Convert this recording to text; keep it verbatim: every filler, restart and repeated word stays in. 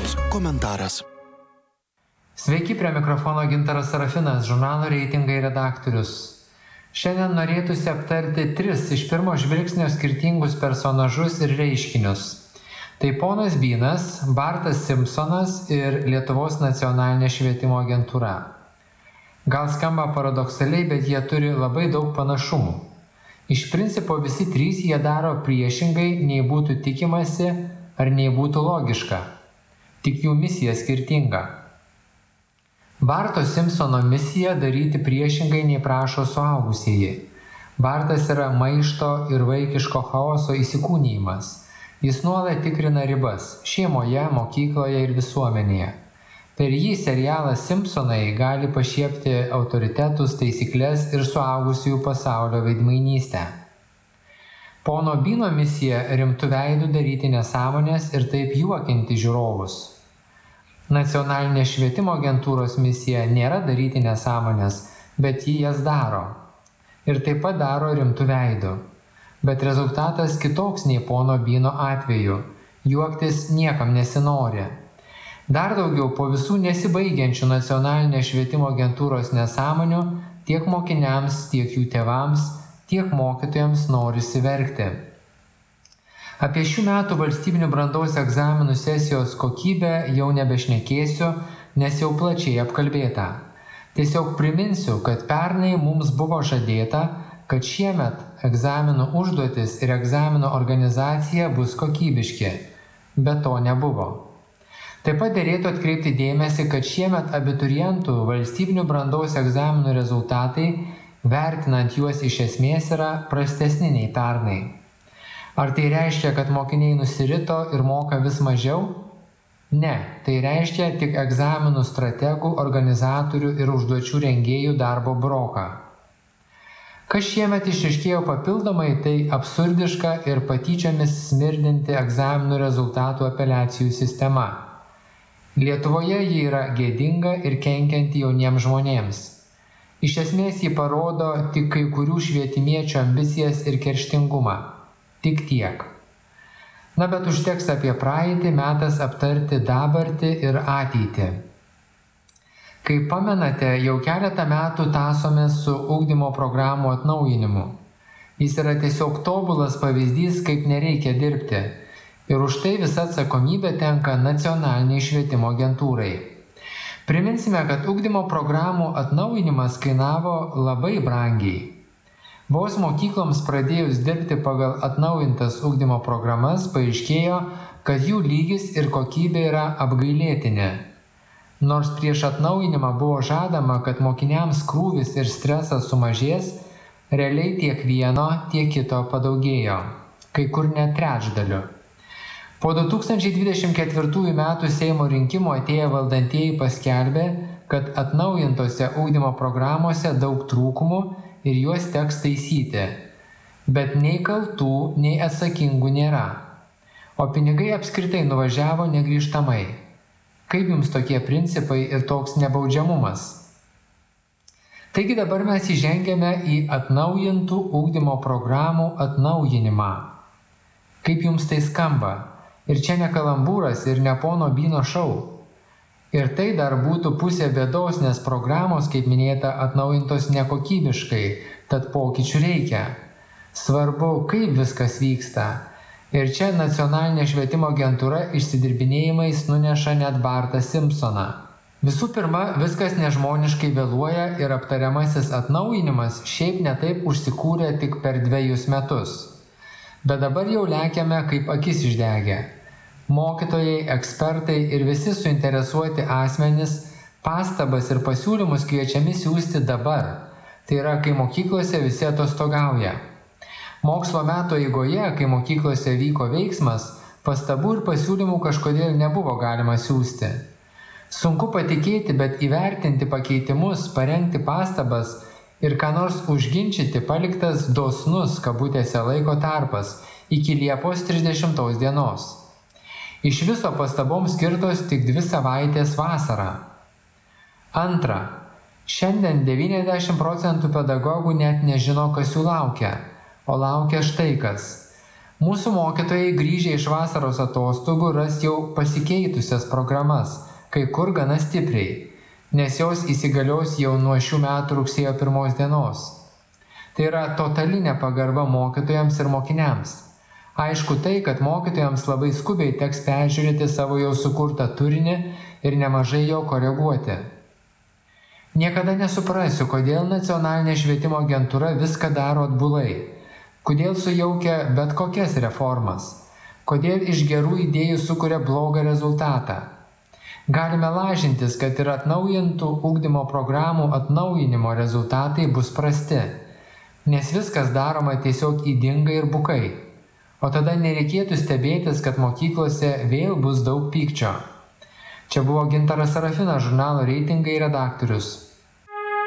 Spaudos komentaras. Sveiki, prie mikrofono Gintaras Sarafinas, žurnalo Reitingai redaktorius. Šiandien norėtųsi aptarti tris iš pirmo žvilgsnio skirtingus personažus ir reiškinius. Tai ponas Bynas, Bartas Simpsonas ir Lietuvos nacionalinė švietimo agentūra. Gal skamba paradoksaliai, bet jie turi labai daug panašumų. Iš principo visi trys jie daro priešingai, nei būtų tikimasi ar nei būtų logiška. Tik jų misija skirtinga. Barto Simpsono misija daryti priešingai nei prašo suaugusieji. Bartas yra maišto ir vaikiško chaoso įsikūnijimas. Jis nuolat tikrina ribas šeimoje, mokykloje ir visuomenėje. Per jį serialas Simpsonai gali pašiepti autoritetus, taisyklės ir suaugusiųjų pasaulio veidmainystę. Pono Byno misija rimtų veidų daryti nesąmonės ir taip juokinti žiūrovus. Nacionalinė švietimo agentūros misija nėra daryti nesąmonės, bet ji jas daro. Ir taip pat daro rimtų veidų. Bet rezultatas kitoks nei pono Byno atveju. Juoktis niekam nesinori. Dar daugiau, po visų nesibaigiančių nacionalinės švietimo agentūros nesąmonių, tiek mokiniams, tiek jų tėvams, tiek mokytojams norisi verkti. Apie šių metų valstybinių brandos egzaminų sesijos kokybę jau nebešnekėsiu, nes jau plačiai apkalbėta. Tiesiog priminsiu, kad pernai mums buvo žadėta, kad šiemet egzaminų užduotis ir egzaminų organizacija bus kokybiški, bet to nebuvo. Taip pat derėtų atkreipti dėmesį, kad šiemet abiturientų valstybinių brandos egzaminų rezultatai, vertinant juos iš esmės, yra prastesni nei pernai. Ar tai reiškia, kad mokiniai nusirito ir moka vis mažiau? Ne, tai reiškia tik egzaminų strategų, organizatorių ir užduočių rengėjų darbo broką. Kas šiemet išryškėjo papildomai, tai absurdiška ir patyčiomis smirdinti egzaminų rezultatų apeliacijų sistema. Lietuvoje ji yra gėdinga ir kenkianti jauniems žmonėms. Iš esmės ji parodo tik kai kurių švietimiečių ambicijas ir kerštingumą. Tik tiek. Na, bet užteks apie praeitį, metas aptarti dabartį ir ateitį. Kaip pamenate, jau keletą metų tąsomės su ugdymo programų atnaujinimu. Jis yra tiesiog tobulas pavyzdys, kaip nereikia dirbti. Ir už tai visa atsakomybė tenka nacionaliniai švietimo agentūrai. Priminsime, kad ugdymo programų atnaujinimas kainavo labai brangiai. Vos mokykloms pradėjus dirbti pagal atnaujintas ugdymo programas, paaiškėjo, kad jų lygis ir kokybė yra apgailėtini. Nors prieš atnaujinimą buvo žadama, kad mokiniams krūvis ir stresas sumažės, realiai tiek vieno, tiek kito padaugėjo, kai kur net trečdaliu. Po du tūkstančiai dvidešimt ketvirtųjų metų Seimo rinkimų atėję valdantieji paskelbė, kad atnaujintose ugdymo programuose daug trūkumų ir juos teks taisyti. Bet nei kaltų, nei atsakingų nėra. O pinigai apskritai nuvažiavo negrįžtamai. Kaip jums tokie principai ir toks nebaudžiamumas? Taigi dabar mes įžengėme į atnaujintų ugdymo programų atnaujinimą. Kaip jums tai skamba? Ir čia ne kalambūras ir ne pono Byno šou. Ir tai dar būtų pusė bėdos, nes programos, kaip minėta, atnaujintos nekokybiškai, tad pokyčių reikia. Svarbu, kaip viskas vyksta. Ir čia nacionalinė švietimo agentūra išsidirbinėjimais nuneša net Bartą Simpsoną. Visų pirma, viskas nežmoniškai vėluoja ir aptariamasis atnaujinimas šiaip netaip užsikūrė tik per dvejus metus. Bet dabar jau lekiame kaip akis išdegę. Mokytojai, ekspertai ir visi suinteresuoti asmenys pastabas ir pasiūlymus kviečiami siųsti dabar. Tai yra, kai mokyklose visi atostogauja. Mokslo metų eigoje, kai mokyklose vyko veiksmas, pastabų ir pasiūlymų kažkodėl nebuvo galima siųsti. Sunku patikėti, bet įvertinti pakeitimus, parengti pastabas ir ką nors užginčyti paliktas dosnus kabutėse laiko tarpas iki Liepos trisdešimtos dienos. Iš viso pastaboms skirtos tik dvi savaitės vasarą. Antra, šiandien devyniasdešimt procentų pedagogų net nežino, kas jų laukia. O laukia štai kas. Mūsų mokytojai grįžę iš vasaros atostogų ras jau pasikeitusias programas, kai kur gana stipriai, nes jos įsigalios jau nuo šių metų rugsėjo pirmos dienos. Tai yra totali nepagarba mokytojams ir mokiniams. Aišku tai, kad mokytojams labai skubiai teks peržiūrėti savo jau sukurtą turinį ir nemažai jo koreguoti. Niekada nesuprasiu, kodėl nacionalinė švietimo agentūra viską daro atbulai, kodėl sujaukia bet kokias reformas, kodėl iš gerų idėjų sukuria blogą rezultatą. Galime lažintis, kad ir atnaujintų ugdymo programų atnaujinimo rezultatai bus prasti, nes viskas daroma tiesiog ydingai ir bukai. O tada nereikėtų stebėtis, kad mokyklose vėl bus daug pykčio. Čia buvo Gintaras Sarafinas, žurnalo Reitingai redaktorius.